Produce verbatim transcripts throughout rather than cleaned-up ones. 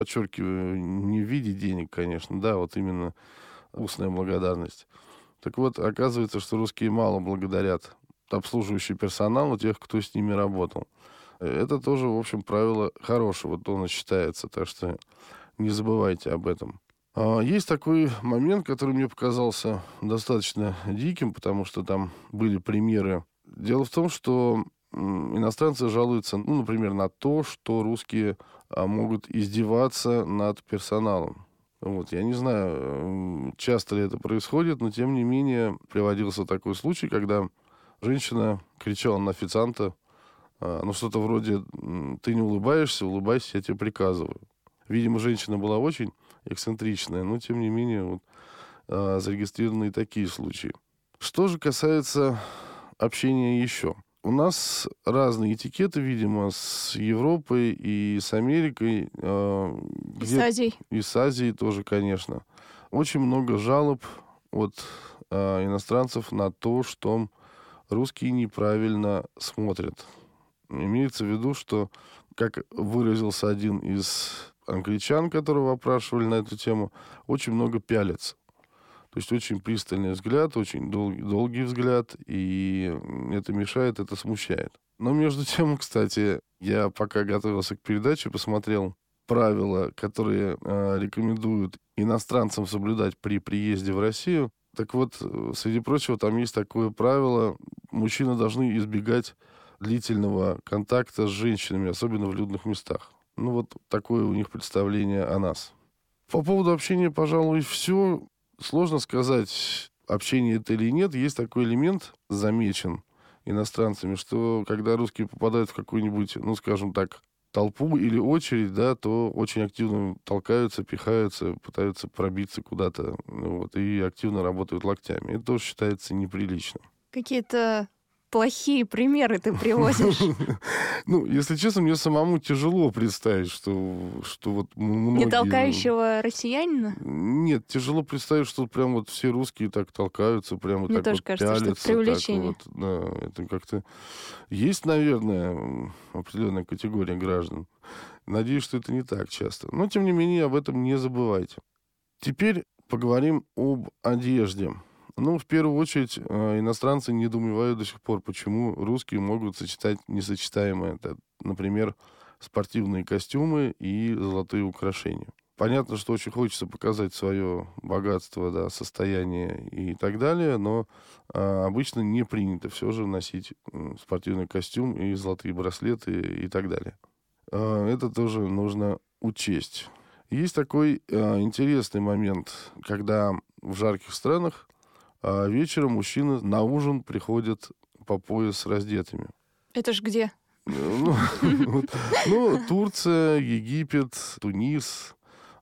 Подчеркиваю, не в виде денег, конечно, да, вот именно устная благодарность. Так вот, оказывается, что русские мало благодарят обслуживающий персонал, тех, кто с ними работал. Это тоже, в общем, правило хорошего тона считается, так что не забывайте об этом. А, Есть такой момент, который мне показался достаточно диким, потому что там были примеры. Дело в том, что м, иностранцы жалуются, ну, например, на то, что русские а, могут издеваться над персоналом. Вот, я не знаю, м, часто ли это происходит, но тем не менее приводился такой случай, когда женщина кричала на официанта, а, ну, что-то вроде м, «ты не улыбаешься, улыбайся, я тебе приказываю». Видимо, женщина была очень эксцентричная, но, тем не менее, вот, а, зарегистрированы и такие случаи. Что же касается общения еще. У нас разные этикеты, видимо, с Европой и с Америкой. а, И с где- Азией. И с Азией тоже, конечно. Очень много жалоб от а, иностранцев на то, что русские неправильно смотрят. Имеется в виду, что, как выразился один из англичан, которого опрашивали на эту тему, очень много пялятся. То есть очень пристальный взгляд, очень дол- долгий взгляд, и это мешает, это смущает. Но между тем, кстати, я пока готовился к передаче, посмотрел правила, которые э, рекомендуют иностранцам соблюдать при приезде в Россию. Так вот, э, среди прочего, там есть такое правило: мужчины должны избегать длительного контакта с женщинами, особенно в людных местах. Ну, вот такое у них представление о нас. По поводу общения, пожалуй, все. Сложно сказать, общение это или нет. Есть такой элемент, замечен иностранцами, что когда русские попадают в какую-нибудь, ну, скажем так, толпу или очередь, да, то очень активно толкаются, пихаются, пытаются пробиться куда-то, ну, вот, и активно работают локтями. Это тоже считается неприличным. Какие-то плохие примеры ты приводишь. Ну, если честно, мне самому тяжело представить, что, что вот многие... Не толкающего россиянина? Нет, тяжело представить, что прям вот все русские так толкаются, прямо Мне так тоже вот кажется, что это пялятся. Так преувеличение. вот, да, это как-то... Есть, наверное, определенная категория граждан. Надеюсь, что это не так часто. Но, тем не менее, об этом не забывайте. Теперь поговорим об одежде. Ну, в первую очередь, э, иностранцы недоумевают до сих пор, почему русские могут сочетать несочетаемое. Это, например, спортивные костюмы и золотые украшения. Понятно, что очень хочется показать свое богатство, да, состояние и так далее, но а, обычно не принято все же носить м, спортивный костюм и золотые браслеты и так далее. А, это тоже нужно учесть. Есть такой а, интересный момент, когда в жарких странах а, вечером мужчины на ужин приходят по пояс раздетыми. Это ж где? Ну, вот, ну, Турция, Египет, Тунис,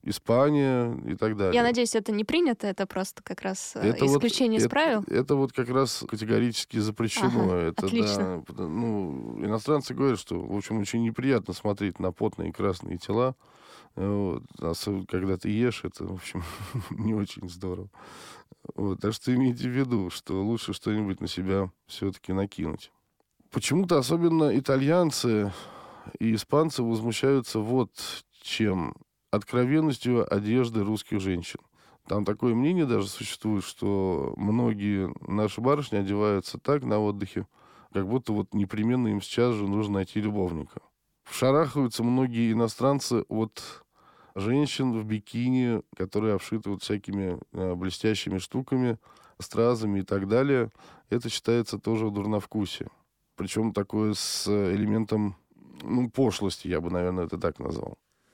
Испания и так далее. Я надеюсь, это не принято, это просто как раз э, Это вот- исключение из это- правил. Это вот как раз категорически запрещено. Ага, это, отлично. да, ну, иностранцы говорят, что, в общем, очень неприятно смотреть на потные красные тела. Вот, особенно, когда ты ешь, это, в общем, не очень здорово. Вот, так что имейте в виду, что лучше что-нибудь на себя все-таки накинуть. Почему-то особенно итальянцы и испанцы возмущаются вот чем: откровенностью одежды русских женщин. Там такое мнение даже существует, что многие наши барышни одеваются так на отдыхе, как будто вот непременно им сейчас же нужно найти любовника. Шарахаются многие иностранцы от женщин в бикини, которые обшиты вот всякими э, блестящими штуками, стразами и так далее. Это считается тоже дурновкусие. Причем такое с элементом, ну, пошлости, я бы, наверное, это так назвал.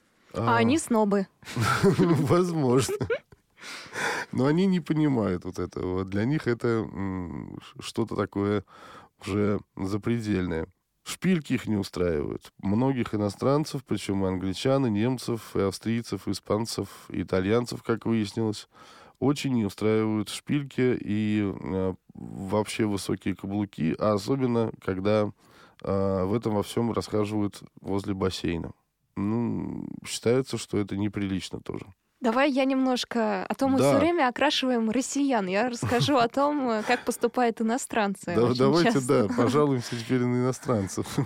А они снобы. Возможно. Но они не понимают вот этого. Для них это м, что-то такое уже запредельное. Шпильки их не устраивают. Многих иностранцев, причем и англичан, и немцев, и австрийцев, и испанцев, и итальянцев, как выяснилось, очень не устраивают шпильки и э, вообще высокие каблуки, а особенно, когда э, в этом во всем расхаживают возле бассейна. Ну, считается, что это неприлично тоже. Давай я немножко... А то мы Да. все время окрашиваем россиян. Я расскажу о том, как поступают иностранцы. Да, очень давайте, часто. да, пожалуемся теперь на иностранцев.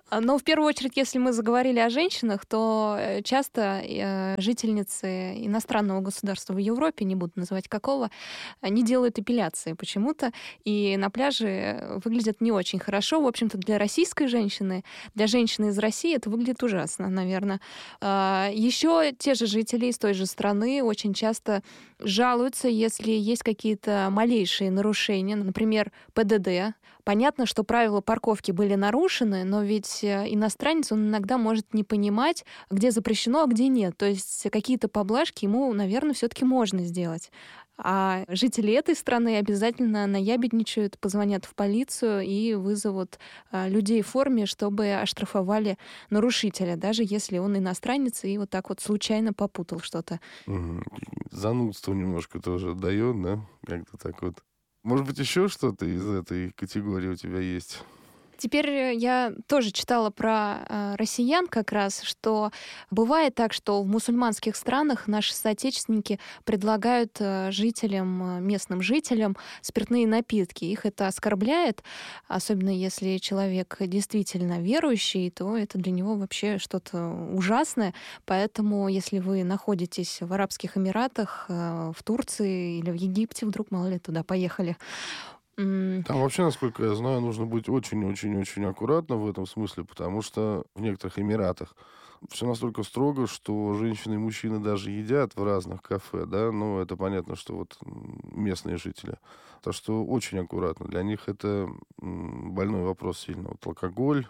Но в первую очередь, если мы заговорили о женщинах, то часто э, жительницы иностранного государства в Европе, не буду называть какого, они делают эпиляции почему-то, и на пляже выглядят не очень хорошо. В общем-то, для российской женщины, для женщины из России это выглядит ужасно, наверное. А, еще те же жители из той же страны очень часто жалуются, если есть какие-то малейшие нарушения, например, ПДД. Понятно, что правила парковки были нарушены, но ведь иностранец, он иногда может не понимать, где запрещено, а где нет. То есть какие-то поблажки ему, наверное, все-таки можно сделать. А жители этой страны обязательно наябедничают, позвонят в полицию и вызовут а, людей в форме, чтобы оштрафовали нарушителя, даже если он иностранец и вот так вот случайно попутал что-то. Угу. Занудство немножко тоже дает, да? Как-то так вот. Может быть, еще что-то из этой категории у тебя есть? Теперь я тоже читала про э, россиян как раз, что бывает так, что в мусульманских странах наши соотечественники предлагают э, жителям, местным жителям спиртные напитки. Их это оскорбляет, особенно если человек действительно верующий, то это для него вообще что-то ужасное. Поэтому, если вы находитесь в Арабских Эмиратах, э, в Турции или в Египте, вдруг, мало ли, туда поехали, Там вообще, насколько я знаю, нужно быть очень-очень-очень аккуратно в этом смысле, потому что в некоторых Эмиратах все настолько строго, что женщины и мужчины даже едят в разных кафе, да, ну, это понятно, что вот местные жители. Так что очень аккуратно. Для них это больной вопрос сильно. Вот алкоголь,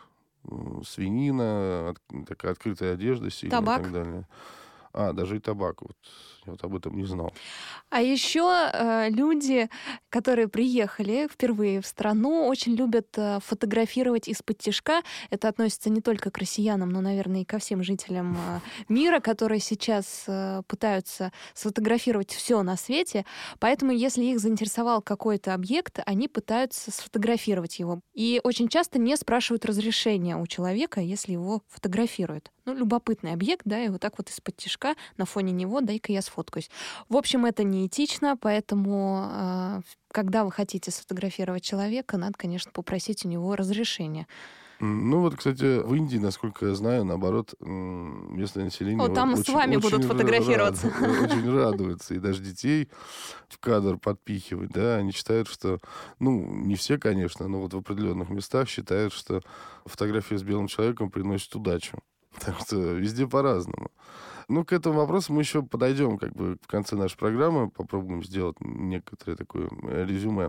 свинина, от, такая открытая одежда сильная и так далее. А, даже и табак. Вот. Я вот об этом не знал. А еще э, люди, которые приехали впервые в страну, очень любят э, фотографировать из-под тишка. Это относится не только к россиянам, но, наверное, и ко всем жителям э, мира, которые сейчас э, пытаются сфотографировать все на свете. Поэтому, если их заинтересовал какой-то объект, они пытаются сфотографировать его. И очень часто не спрашивают разрешения у человека, если его фотографируют. Ну, любопытный объект, да, и вот так вот из-под тишка на фоне него дай-ка я сфоткаюсь. В общем, это неэтично, поэтому, э, когда вы хотите сфотографировать человека, надо, конечно, попросить у него разрешения. Ну вот, кстати, в Индии, насколько я знаю, наоборот, местное население... О, там очень, с вами очень будут фотографироваться. Рад, очень радуется. И даже детей в кадр подпихивать, да, они считают, что... Ну, не все, конечно, но вот в определенных местах считают, что фотография с белым человеком приносит удачу. Так что везде по-разному. Ну, к этому вопросу мы еще подойдем как бы в конце нашей программы. Попробуем сделать некоторое такое резюме.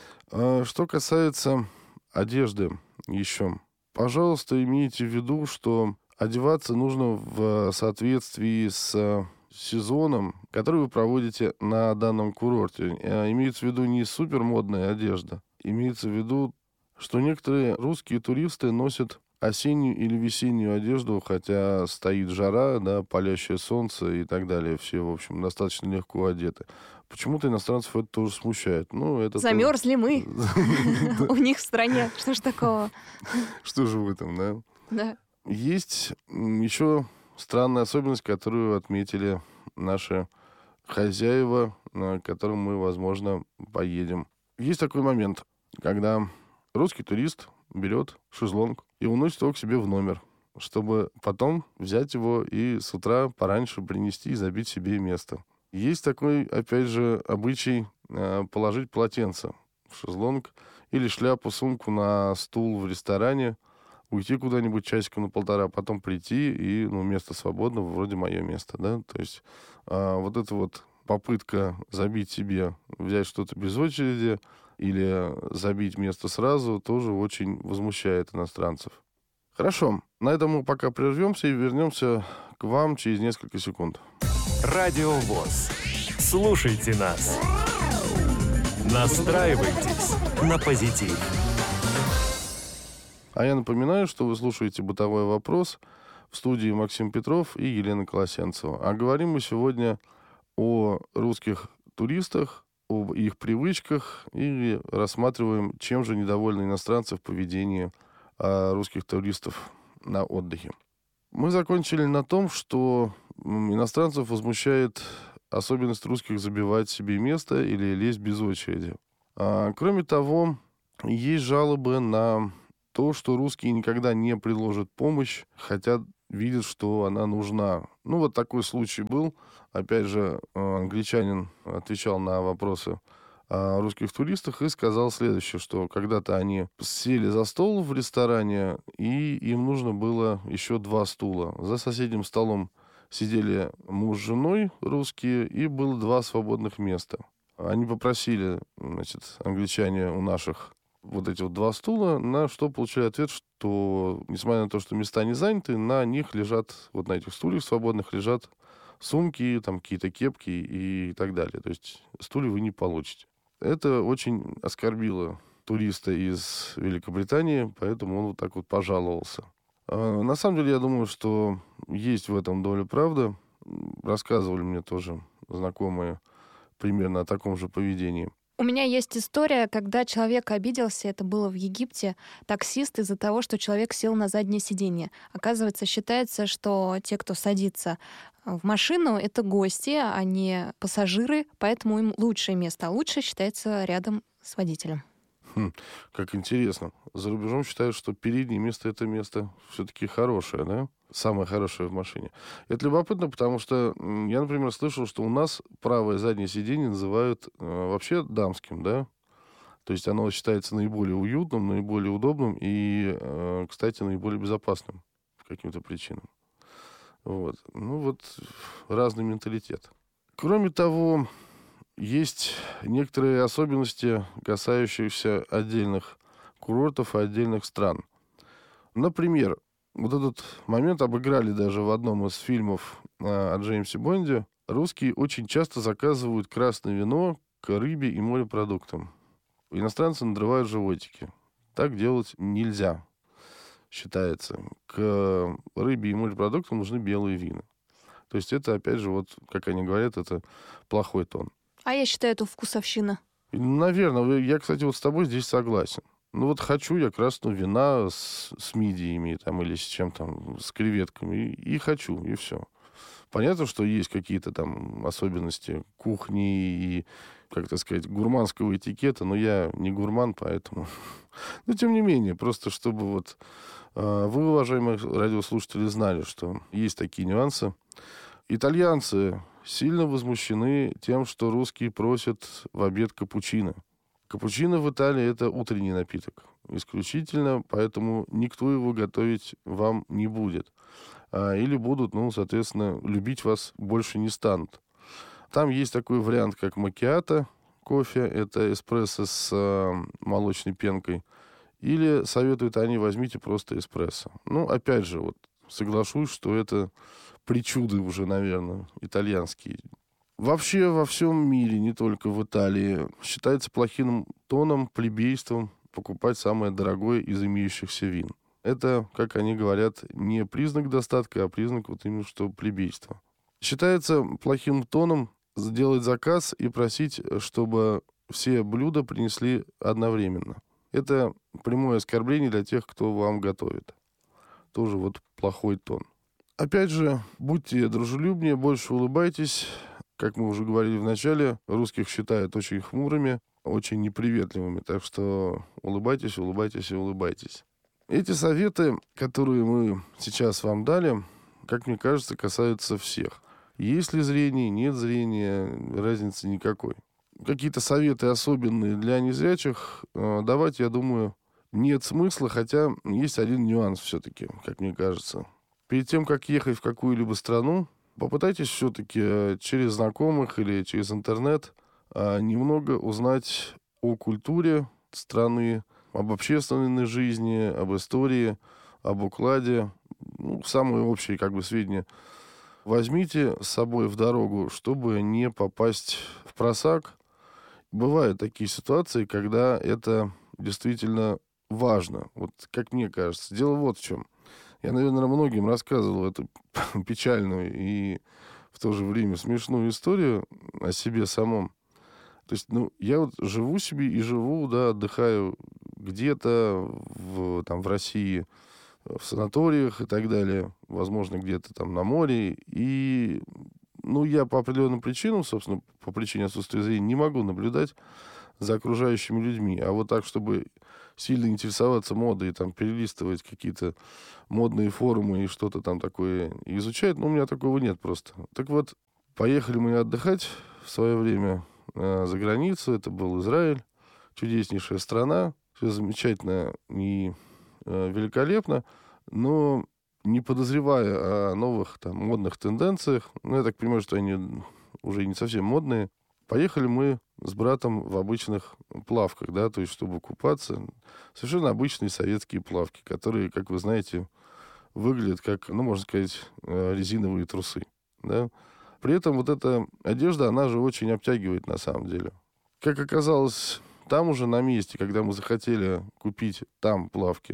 Что касается одежды еще. Пожалуйста, имейте в виду, что одеваться нужно в соответствии с сезоном, который вы проводите на данном курорте. Имеется в виду не супермодная одежда. Имеется в виду, что некоторые русские туристы носят осеннюю или весеннюю одежду, хотя стоит жара, да, палящее солнце и так далее. Все, в общем, достаточно легко одеты. Почему-то иностранцев это тоже смущает. Ну, это Замерзли мы у них в стране. Что ж такого? Что же в этом, да? Да. Есть еще странная особенность, которую отметили наши хозяева, на котором мы, возможно, поедем. Есть такой момент, когда русский турист берет шезлонг и уносит его к себе в номер, чтобы потом взять его и с утра пораньше принести и забить себе место. Есть такой, опять же, обычай э, положить полотенце в шезлонг или шляпу, сумку на стул в ресторане, уйти куда-нибудь часика на полтора, потом прийти и, ну, место свободно, вроде мое место, да, то есть э, вот эта вот попытка забить себе, взять что-то без очереди или забить место сразу, тоже очень возмущает иностранцев. Хорошо, на этом мы пока прервемся и вернемся к вам через несколько секунд. Радио ВОС. Слушайте нас. Настраивайтесь на позитив. А я напоминаю, что вы слушаете «Бытовой вопрос» в студии Максим Петров и Елена Колосенцева. А говорим мы сегодня о русских туристах, об их привычках и рассматриваем, чем же недовольны иностранцы в поведении а, русских туристов на отдыхе. Мы закончили на том, что иностранцев возмущает особенность русских забивать себе место или лезть без очереди. А, кроме того, есть жалобы на То, что русские никогда не предложат помощь, хотя видят, что она нужна. Ну, вот такой случай был. Опять же, англичанин отвечал на вопросы о русских туристах и сказал следующее, что когда-то они сели за стол в ресторане, и им нужно было еще два стула. За соседним столом сидели муж с женой русские, и было два свободных места. Они попросили, значит, англичане у наших вот эти вот два стула, на что получили ответ, что, несмотря на то, что места не заняты, на них лежат, вот на этих стульях свободных лежат сумки, там какие-то кепки и так далее. То есть стулья вы не получите. Это очень оскорбило туриста из Великобритании, поэтому он вот так вот пожаловался. А на самом деле, я думаю, что есть в этом доля правды. Рассказывали мне тоже знакомые примерно о таком же поведении. У меня есть история, когда человек обиделся, это было в Египте, таксист из-за того, что человек сел на заднее сиденье. Оказывается, считается, что те, кто садится в машину, это гости, а не пассажиры, поэтому им лучшее место. А лучше считается рядом с водителем. Хм, как интересно. За рубежом считают, что переднее место — это место все-таки хорошее, да? Самое хорошее в машине. Это любопытно, потому что я, например, слышал, что у нас правое заднее сиденье называют э, вообще дамским, да? То есть оно считается наиболее уютным, наиболее удобным и, э, кстати, наиболее безопасным по каким-то причинам. Вот. Ну вот, разный менталитет. Кроме того, есть некоторые особенности, касающиеся отдельных курортов и отдельных стран. Например, вот этот момент обыграли даже в одном из фильмов о Джеймсе Бонде. Русские очень часто заказывают красное вино к рыбе и морепродуктам. Иностранцы надрывают животики. Так делать нельзя, считается. К рыбе и морепродуктам нужны белые вина. То есть это, опять же, вот, как они говорят, это плохой тон. А я считаю, это вкусовщина. Наверное. Я, кстати, вот с тобой здесь согласен. Ну вот хочу я красного вина с, с мидиями там, или с чем там, с креветками. И, и хочу, и все. Понятно, что есть какие-то там особенности кухни и, как так сказать, гурманского этикета, но я не гурман, поэтому... Но тем не менее, просто чтобы вот вы, уважаемые радиослушатели, знали, что есть такие нюансы. Итальянцы сильно возмущены тем, что русские просят в обед капучино. Капучино в Италии — это утренний напиток. Исключительно, поэтому никто его готовить вам не будет. А, или будут, ну, соответственно, любить вас больше не станут. Там есть такой вариант, как маккиато кофе. Это эспрессо с а, молочной пенкой. Или советуют они, возьмите просто эспрессо. Ну, опять же, вот соглашусь, что это причуды уже, наверное, итальянские. Вообще во всем мире, не только в Италии, считается плохим тоном, плебейством покупать самое дорогое из имеющихся вин. Это, как они говорят, не признак достатка, а признак вот именно что плебейства. Считается плохим тоном сделать заказ и просить, чтобы все блюда принесли одновременно. Это прямое оскорбление для тех, кто вам готовит. Тоже вот плохой тон. Опять же, будьте дружелюбнее, больше улыбайтесь. Как мы уже говорили в начале, русских считают очень хмурыми, очень неприветливыми. Так что улыбайтесь, улыбайтесь и улыбайтесь. Эти советы, которые мы сейчас вам дали, как мне кажется, касаются всех. Есть ли зрение, нет зрения, разницы никакой. Какие-то советы особенные для незрячих давать, я думаю, нет смысла, хотя есть один нюанс все-таки, как мне кажется. Перед тем, как ехать в какую-либо страну, попытайтесь все-таки через знакомых или через интернет немного узнать о культуре страны, об общественной жизни, об истории, об укладе. Ну, самые общие как бы сведения возьмите с собой в дорогу, чтобы не попасть в просак. Бывают такие ситуации, когда это действительно важно. Вот как мне кажется. Дело вот в чем. Я, наверное, многим рассказывал эту печальную и в то же время смешную историю о себе самом. То есть, ну, я вот живу себе и живу, да, отдыхаю где-то в, там, в России, в санаториях и так далее. Возможно, где-то там на море. И, ну, я по определенным причинам, собственно, по причине отсутствия зрения, не могу наблюдать за окружающими людьми. А вот так, чтобы сильно интересоваться модой, там, перелистывать какие-то модные форумы и что-то там такое изучать, ну, у меня такого нет просто. Так вот, поехали мы отдыхать в свое время э, за границу. Это был Израиль, чудеснейшая страна, все замечательно и э, великолепно, но не подозревая о новых там модных тенденциях, ну, я так понимаю, что они уже не совсем модные, поехали мы с братом в обычных плавках, да, то есть чтобы купаться. Совершенно обычные советские плавки, которые, как вы знаете, выглядят как, ну, можно сказать, резиновые трусы, да. При этом вот эта одежда, она же очень обтягивает на самом деле. Как оказалось, там уже на месте, когда мы захотели купить там плавки,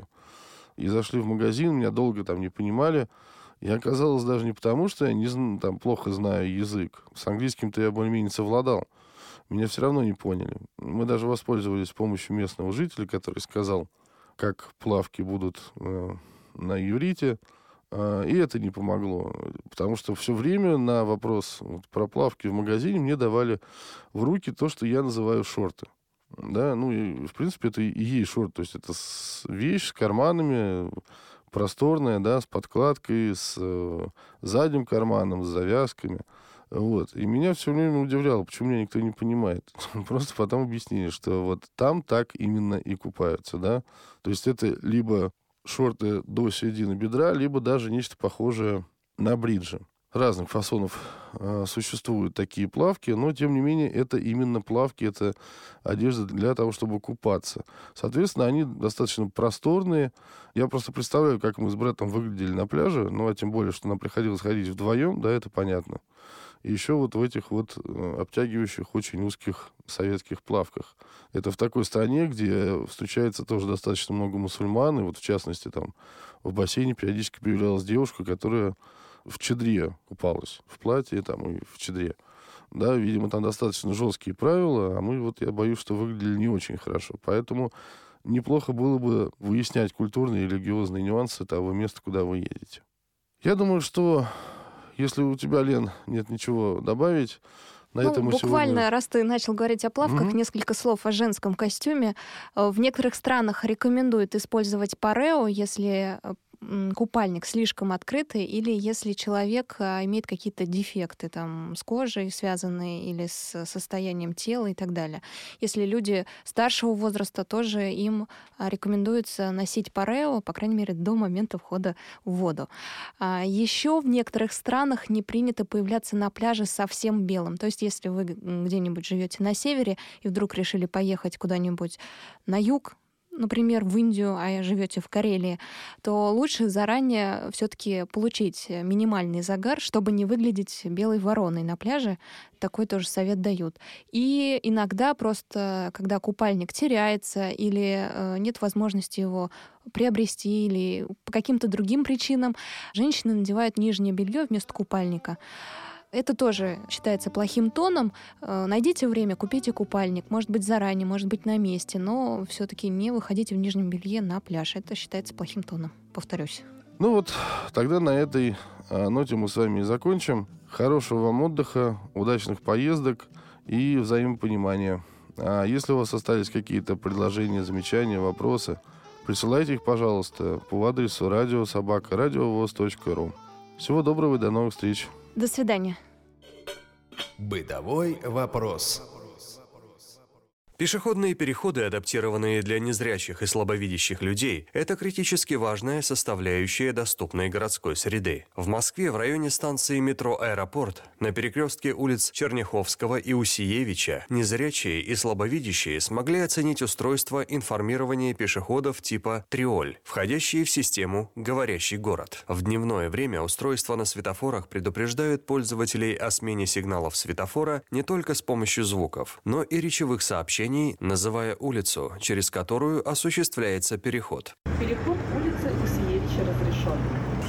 и зашли в магазин, меня долго там не понимали. И оказалось даже не потому, что я не, там, плохо знаю язык. С английским-то я более-менее совладал. Меня все равно не поняли. Мы даже воспользовались помощью местного жителя, который сказал, как плавки будут э, на иврите. Э, и это не помогло. Потому что все время на вопрос вот, про плавки в магазине мне давали в руки то, что я называю шорты. Да, ну и, в принципе, это и есть шорт. То есть это вещь с карманами, просторная, да, с подкладкой, с э, задним карманом, с завязками. Вот. И меня все время удивляло, почему меня никто не понимает. Просто потом объяснили, что вот там так именно и купаются, да. То есть это либо шорты до середины бедра, либо даже нечто похожее на бриджи. Разных фасонов э, существуют такие плавки, но, тем не менее, это именно плавки, это одежда для того, чтобы купаться. Соответственно, они достаточно просторные. Я просто представляю, как мы с братом выглядели на пляже, ну, а тем более, что нам приходилось ходить вдвоем, да, это понятно. И еще вот в этих вот э, обтягивающих, очень узких советских плавках. Это в такой стране, где встречается тоже достаточно много мусульман, и вот, в частности, там, в бассейне периодически появлялась девушка, которая в чадре купалась, в платье там и в чадре. Да, видимо, там достаточно жесткие правила, а мы вот, я боюсь, что выглядели не очень хорошо. Поэтому неплохо было бы выяснять культурные и религиозные нюансы того места, куда вы едете. Я думаю, что если у тебя, Лен, нет ничего добавить, на ну, этом мы буквально, сегодня... раз ты начал говорить о плавках, mm-hmm. несколько слов о женском костюме. В некоторых странах рекомендуют использовать парео, если купальник слишком открытый, или если человек имеет какие-то дефекты там, с кожей связанные или с состоянием тела и так далее. Если люди старшего возраста, тоже им рекомендуется носить парео, по крайней мере, до момента входа в воду. А еще в некоторых странах не принято появляться на пляже совсем белым. То есть если вы где-нибудь живете на севере и вдруг решили поехать куда-нибудь на юг, например, в Индию, а живете в Карелии, то лучше заранее все-таки получить минимальный загар, чтобы не выглядеть белой вороной на пляже. Такой тоже совет дают. И иногда просто, когда купальник теряется или э, нет возможности его приобрести или по каким-то другим причинам, женщины надевают нижнее белье вместо купальника. Это тоже считается плохим тоном. Найдите время, купите купальник. Может быть, заранее, может быть, на месте. Но все-таки не выходите в нижнем белье на пляж. Это считается плохим тоном, повторюсь. Ну вот, тогда на этой ноте мы с вами и закончим. Хорошего вам отдыха, удачных поездок и взаимопонимания. А если у вас остались какие-то предложения, замечания, вопросы, присылайте их, пожалуйста, по адресу радио собака радиовос точка ру. Всего доброго и до новых встреч. До свидания. Бытовой вопрос. Пешеходные переходы, адаптированные для незрячих и слабовидящих людей, это критически важная составляющая доступной городской среды. В Москве в районе станции метро «Аэропорт» на перекрестке улиц Черняховского и Усиевича незрячие и слабовидящие смогли оценить устройство информирования пешеходов типа «Триоль», входящие в систему «Говорящий город». В дневное время устройства на светофорах предупреждают пользователей о смене сигналов светофора не только с помощью звуков, но и речевых сообщений, называя улицу, через которую осуществляется переход. Переход улицы Усиевича разрешен.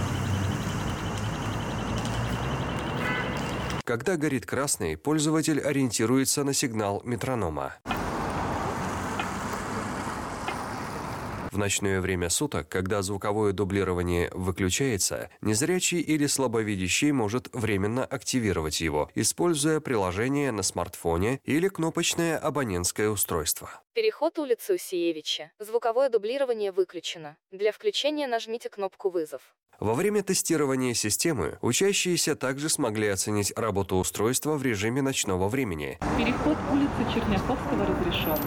Когда горит красный, пользователь ориентируется на сигнал метронома. В В ночное время суток, когда звуковое дублирование выключается, незрячий или слабовидящий может временно активировать его, используя приложение на смартфоне или кнопочное абонентское устройство. Переход улицы Усиевича. Звуковое дублирование выключено. Для включения нажмите кнопку «Вызов». Во время тестирования системы учащиеся также смогли оценить работу устройства в режиме ночного времени. Переход улицы Черняховского разрешен.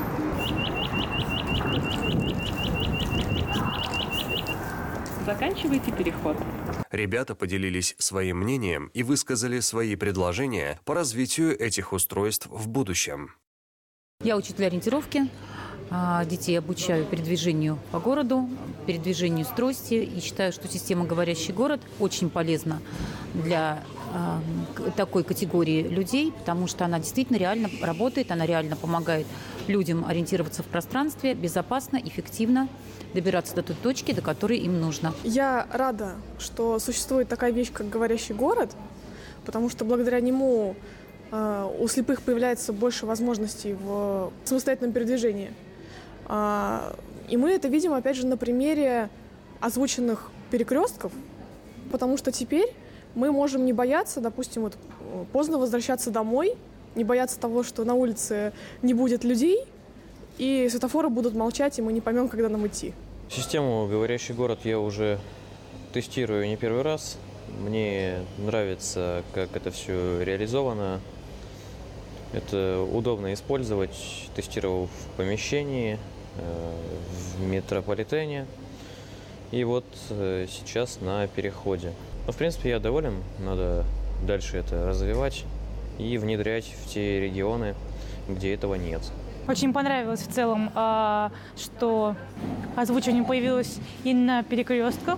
Заканчивайте переход. Ребята поделились своим мнением и высказали свои предложения по развитию этих устройств в будущем. Я учитель ориентировки. Детей обучаю передвижению по городу, передвижению с трости. И считаю, что система «Говорящий город» очень полезна для э, такой категории людей, потому что она действительно реально работает, она реально помогает людям ориентироваться в пространстве безопасно, эффективно, добираться до той точки, до которой им нужно. Я рада, что существует такая вещь, как «Говорящий город», потому что благодаря нему э, у слепых появляется больше возможностей в самостоятельном передвижении. И мы это видим, опять же, на примере озвученных перекрестков, потому что теперь мы можем не бояться, допустим, вот, поздно возвращаться домой, не бояться того, что на улице не будет людей, и светофоры будут молчать, и мы не поймем, когда нам идти. Систему «Говорящий город» я уже тестирую не первый раз. Мне нравится, как это все реализовано. Это удобно использовать. Тестировал в помещении, в метрополитене и вот сейчас на переходе. Но, в принципе, я доволен. Надо дальше это развивать и внедрять в те регионы, где этого нет. Очень понравилось в целом, что озвучивание появилось и на перекрестках.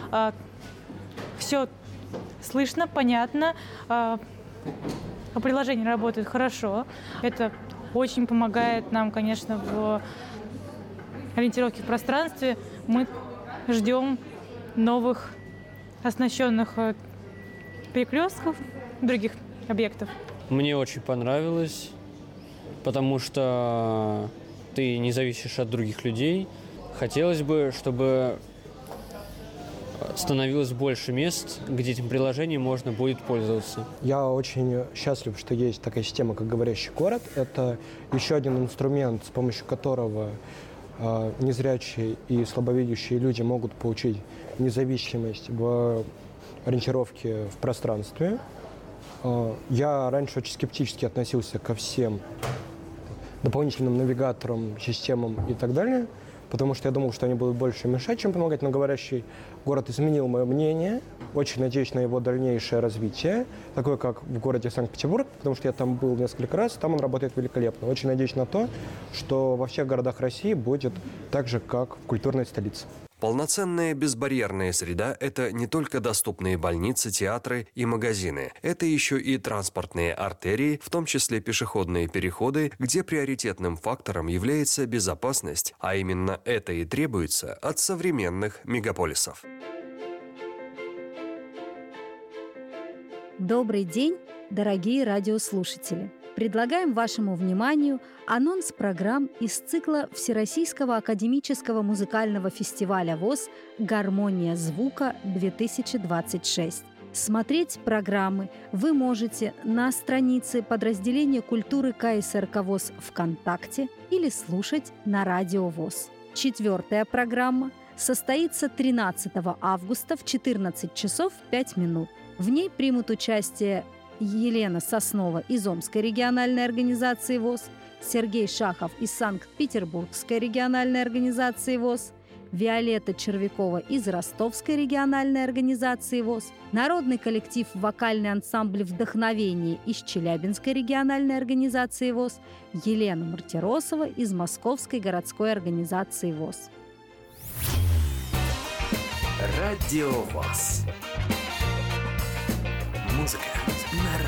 Все слышно, понятно. Приложение работает хорошо. Это очень помогает нам, конечно, в ориентировке в пространстве. Мы ждем новых оснащенных перекрестков, других объектов. Мне очень понравилось, потому что ты не зависишь от других людей. Хотелось бы, чтобы становилось больше мест, где этим приложением можно будет пользоваться. Я очень счастлив, что есть такая система, как «Говорящий город». Это еще один инструмент, с помощью которого э, незрячие и слабовидящие люди могут получить независимость в ориентировке в пространстве. Э, я раньше очень скептически относился ко всем дополнительным навигаторам, системам и так далее, потому что я думал, что они будут больше мешать, чем помогать, но «Говорящий город» изменил мое мнение. Очень надеюсь на его дальнейшее развитие, такое как в городе Санкт-Петербург, потому что я там был несколько раз, там он работает великолепно. Очень надеюсь на то, что во всех городах России будет так же, как в культурной столице. Полноценная безбарьерная среда – это не только доступные больницы, театры и магазины. Это еще и транспортные артерии, в том числе пешеходные переходы, где приоритетным фактором является безопасность, а именно это и требуется от современных мегаполисов. Добрый день, дорогие радиослушатели! Предлагаем вашему вниманию анонс программ из цикла Всероссийского академического музыкального фестиваля ВОС «Гармония звука-две тысячи двадцать шесть». Смотреть программы вы можете на странице подразделения культуры ка эс эр ка ВОС ВКонтакте или слушать на радио ВОС. Четвертая программа состоится тринадцатого августа в четырнадцать часов пять минут. В ней примут участие Елена Соснова из Омской региональной организации ВОС, Сергей Шахов из Санкт-Петербургской региональной организации ВОС, Виолетта Червякова из Ростовской региональной организации ВОС, народный коллектив «Вокальный ансамбль вдохновения» из Челябинской региональной организации ВОС, Елена Мартиросова из Московской городской организации ВОС. Радио ВОС. Музыка на